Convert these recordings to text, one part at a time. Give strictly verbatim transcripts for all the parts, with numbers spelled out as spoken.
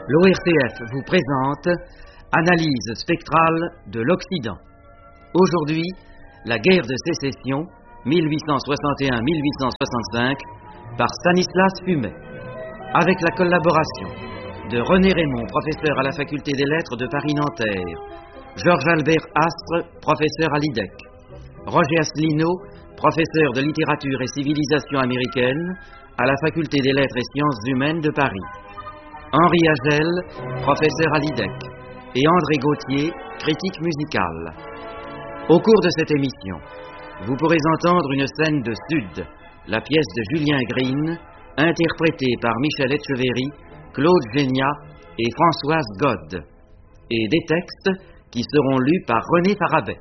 L'O R T F vous présente Analyse spectrale de l'Occident. Aujourd'hui, la guerre de sécession mille huit cent soixante et un à mille huit cent soixante-cinq par Stanislas Fumet, avec la collaboration de René Raymond, professeur à la faculté des lettres de Paris-Nanterre, Georges-Albert Astre, professeur à l'I D E C, Roger Asselineau, professeur de littérature et civilisation américaine à la faculté des lettres et sciences humaines de Paris, Henri Agel, professeur à l'I D E C, et André Gauthier, critique musical. Au cours de cette émission, vous pourrez entendre une scène de Sud, la pièce de Julien Green, interprétée par Michel Etcheverry, Claude Géniat et Françoise God, et des textes qui seront lus par René Farabet.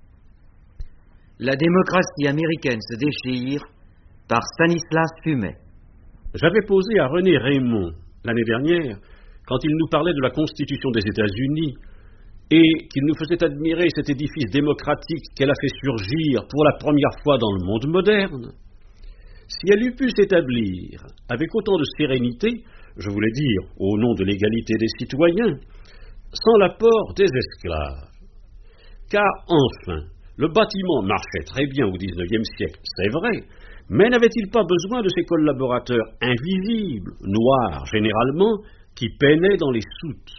La démocratie américaine se déchire par Stanislas Fumet. J'avais posé à René Raymond l'année dernière, quand il nous parlait de la Constitution des États-Unis et qu'il nous faisait admirer cet édifice démocratique qu'elle a fait surgir pour la première fois dans le monde moderne, si elle eût pu s'établir avec autant de sérénité, je voulais dire au nom de l'égalité des citoyens, sans l'apport des esclaves. Car enfin, le bâtiment marchait très bien au dix-neuvième siècle, c'est vrai, mais n'avait-il pas besoin de ses collaborateurs invisibles, noirs généralement, qui peinaient dans les soutes?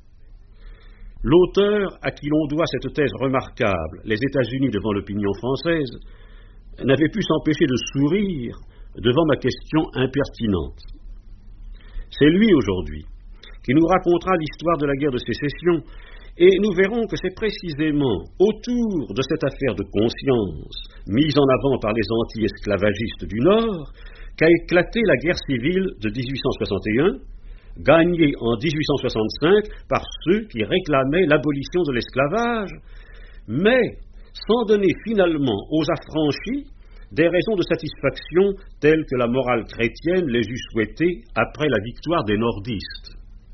L'auteur à qui l'on doit cette thèse remarquable, les États-Unis devant l'opinion française, n'avait pu s'empêcher de sourire devant ma question impertinente. C'est lui aujourd'hui qui nous racontera l'histoire de la guerre de sécession, et nous verrons que c'est précisément autour de cette affaire de conscience, mise en avant par les anti-esclavagistes du Nord, qu'a éclaté la guerre civile de dix-huit cent soixante et un, gagnée en dix-huit cent soixante-cinq par ceux qui réclamaient l'abolition de l'esclavage, mais sans donner finalement aux affranchis des raisons de satisfaction telles que la morale chrétienne les eût souhaitées après la victoire des nordistes.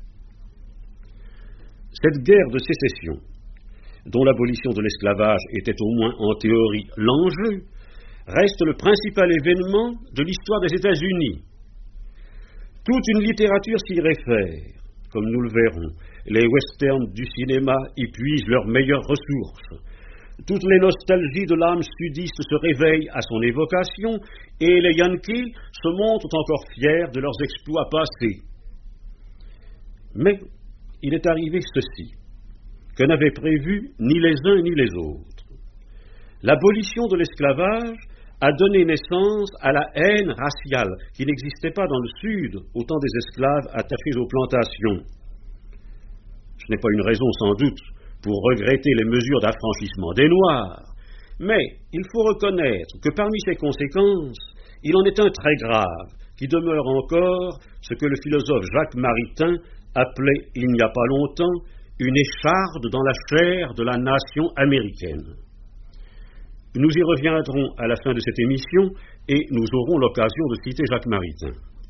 Cette guerre de sécession, dont l'abolition de l'esclavage était au moins en théorie l'enjeu, reste le principal événement de l'histoire des États-Unis. Toute une littérature s'y réfère, comme nous le verrons. Les westerns du cinéma y puisent leurs meilleures ressources. Toutes les nostalgies de l'âme sudiste se réveillent à son évocation, et les Yankees se montrent encore fiers de leurs exploits passés. Mais il est arrivé ceci, que n'avaient prévu ni les uns ni les autres. L'abolition de l'esclavage a donné naissance à la haine raciale qui n'existait pas dans le Sud au temps des esclaves attachés aux plantations. Ce n'est pas une raison sans doute pour regretter les mesures d'affranchissement des Noirs, mais il faut reconnaître que parmi ces conséquences, il en est un très grave, qui demeure encore ce que le philosophe Jacques Maritain appelait il n'y a pas longtemps une écharde dans la chair de la nation américaine. Nous y reviendrons à la fin de cette émission et nous aurons l'occasion de citer Jacques Maritain.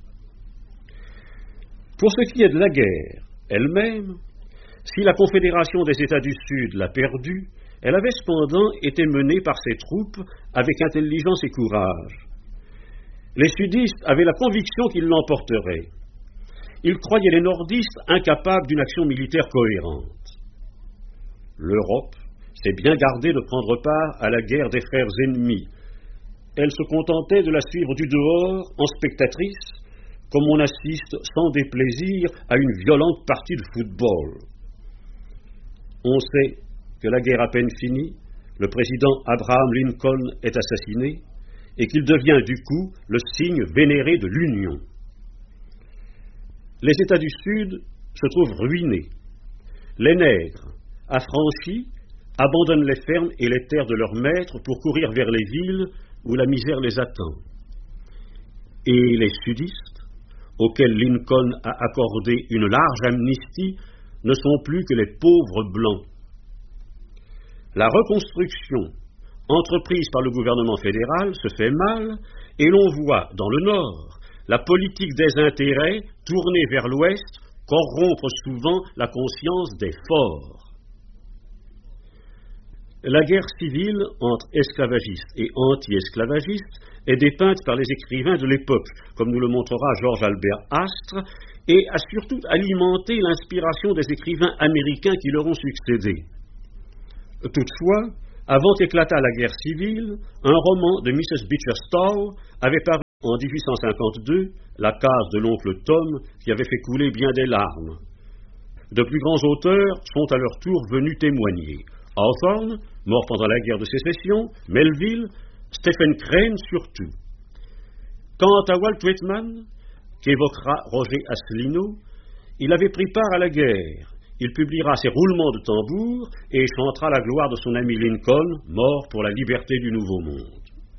Pour ce qui est de la guerre elle-même, si la Confédération des États du Sud l'a perdue, elle avait cependant été menée par ses troupes avec intelligence et courage. Les sudistes avaient la conviction qu'ils l'emporteraient. Ils croyaient les nordistes incapables d'une action militaire cohérente. L'Europe s'est bien gardée de prendre part à la guerre des frères ennemis. Elle se contentait de la suivre du dehors en spectatrice, comme on assiste sans déplaisir à une violente partie de football. On sait que la guerre à peine finie, le président Abraham Lincoln est assassiné et qu'il devient du coup le signe vénéré de l'Union. Les États du Sud se trouvent ruinés. Les nègres, affranchis, abandonnent les fermes et les terres de leurs maîtres pour courir vers les villes où la misère les attend. Et les sudistes, auxquels Lincoln a accordé une large amnistie, ne sont plus que les pauvres blancs. La reconstruction entreprise par le gouvernement fédéral se fait mal et l'on voit dans le Nord la politique des intérêts tournée vers l'Ouest corrompre souvent la conscience des forts. La guerre civile entre esclavagistes et anti-esclavagistes est dépeinte par les écrivains de l'époque, comme nous le montrera Georges-Albert Astre, et a surtout alimenté l'inspiration des écrivains américains qui leur ont succédé. Toutefois, avant qu'éclatât la guerre civile, un roman de missus Beecher Stowe avait paru en dix-huit cent cinquante-deux, La case de l'oncle Tom, qui avait fait couler bien des larmes. De plus grands auteurs sont à leur tour venus témoigner. Hawthorne, mort pendant la guerre de sécession, Melville, Stephen Crane surtout. Quant à Walt Whitman, qu'évoquera Roger Asselineau, il avait pris part à la guerre. Il publiera ses roulements de tambour et chantera la gloire de son ami Lincoln, mort pour la liberté du Nouveau Monde.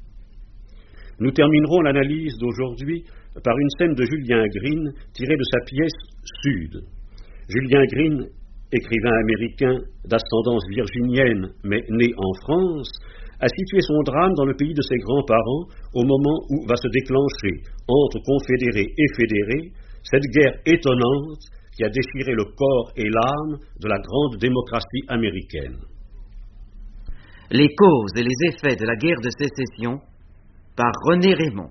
Nous terminerons l'analyse d'aujourd'hui par une scène de Julien Green tirée de sa pièce Sud. Julien Green, écrivain américain d'ascendance virginienne mais né en France, a situé son drame dans le pays de ses grands-parents au moment où va se déclencher, entre confédérés et fédérés, cette guerre étonnante qui a déchiré le corps et l'âme de la grande démocratie américaine. Les causes et les effets de la guerre de sécession par René Raymond.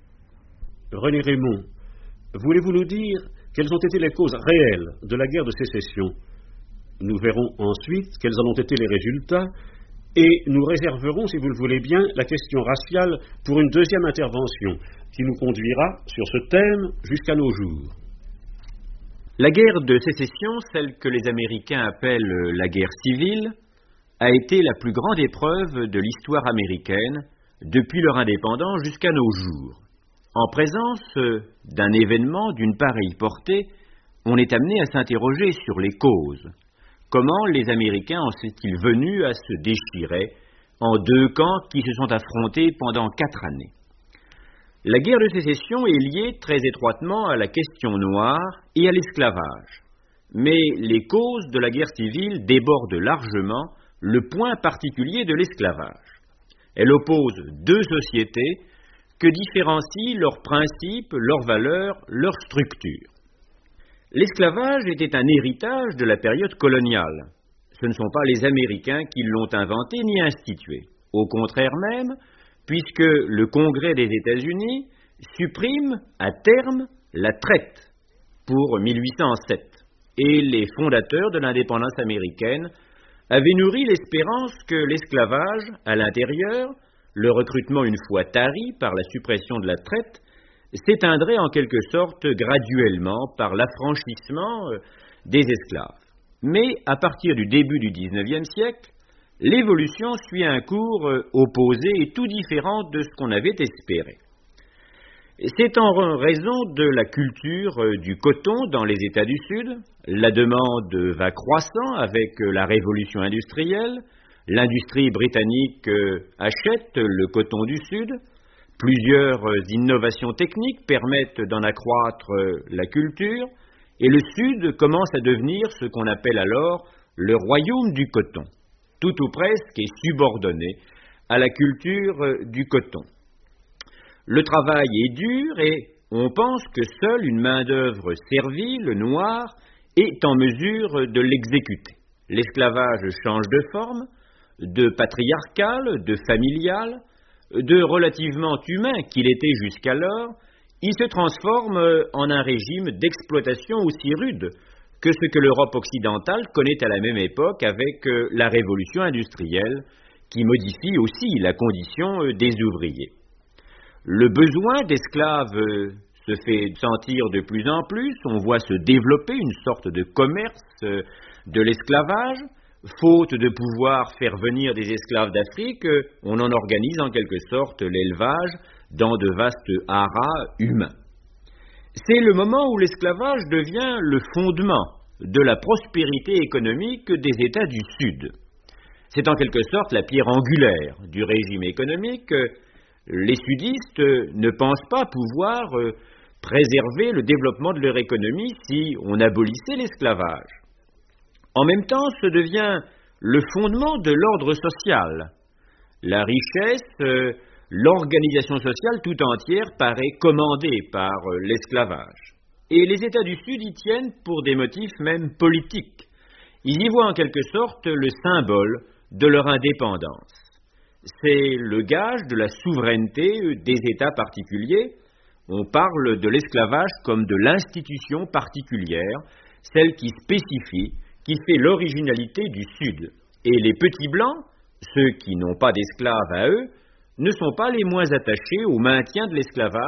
René Raymond, voulez-vous nous dire quelles ont été les causes réelles de la guerre de sécession? Nous verrons ensuite quels en ont été les résultats et nous réserverons, si vous le voulez bien, la question raciale pour une deuxième intervention qui nous conduira sur ce thème jusqu'à nos jours. La guerre de sécession, celle que les Américains appellent la guerre civile, a été la plus grande épreuve de l'histoire américaine depuis leur indépendance jusqu'à nos jours. En présence d'un événement d'une pareille portée, on est amené à s'interroger sur les causes. Comment les Américains en sont-ils venus à se déchirer en deux camps qui se sont affrontés pendant quatre années? La guerre de sécession est liée très étroitement à la question noire et à l'esclavage. Mais les causes de la guerre civile débordent largement le point particulier de l'esclavage. Elle oppose deux sociétés que différencient leurs principes, leurs valeurs, leurs structures. L'esclavage était un héritage de la période coloniale. Ce ne sont pas les Américains qui l'ont inventé ni institué. Au contraire même, puisque le Congrès des États-Unis supprime à terme la traite pour mille huit cent sept. Et les fondateurs de l'indépendance américaine avaient nourri l'espérance que l'esclavage, à l'intérieur, le recrutement une fois tari par la suppression de la traite, s'éteindrait en quelque sorte graduellement par l'affranchissement des esclaves. Mais à partir du début du dix-neuvième siècle, l'évolution suit un cours opposé et tout différent de ce qu'on avait espéré. C'est en raison de la culture du coton dans les États du Sud. La demande va croissant avec la révolution industrielle. L'industrie britannique achète le coton du Sud. Plusieurs innovations techniques permettent d'en accroître la culture. Et le Sud commence à devenir ce qu'on appelle alors le royaume du coton. Tout ou presque est subordonné à la culture du coton. Le travail est dur et on pense que seule une main-d'œuvre servile, noire, est en mesure de l'exécuter. L'esclavage change de forme, de patriarcal, de familial, de relativement humain qu'il était jusqu'alors, il se transforme en un régime d'exploitation aussi rude que ce que l'Europe occidentale connaît à la même époque avec la révolution industrielle qui modifie aussi la condition des ouvriers. Le besoin d'esclaves se fait sentir de plus en plus, on voit se développer une sorte de commerce de l'esclavage. Faute de pouvoir faire venir des esclaves d'Afrique, on en organise en quelque sorte l'élevage dans de vastes haras humains. C'est le moment où l'esclavage devient le fondement de la prospérité économique des États du Sud. C'est en quelque sorte la pierre angulaire du régime économique. Les sudistes ne pensent pas pouvoir préserver le développement de leur économie si on abolissait l'esclavage. En même temps, ce devient le fondement de l'ordre social. La richesse, l'organisation sociale tout entière paraît commandée par l'esclavage. Et les États du Sud y tiennent pour des motifs même politiques. Ils y voient en quelque sorte le symbole de leur indépendance. C'est le gage de la souveraineté des États particuliers. On parle de l'esclavage comme de l'institution particulière, celle qui spécifie, qui fait l'originalité du Sud. Et les petits blancs, ceux qui n'ont pas d'esclaves à eux, ne sont pas les moins attachés au maintien de l'esclavage